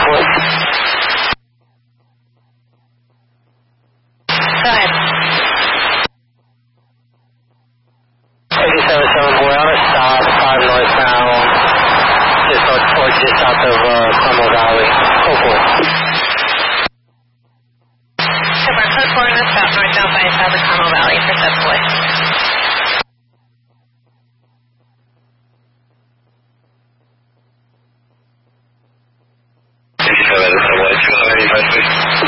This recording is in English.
subway. Go ahead. 8774 on a stop, 5 northbound, just south of Cromwell Valley, Oakwood. Code 4 on a stop northbound by south of Cromwell Valley for subway. Subway, 285, please.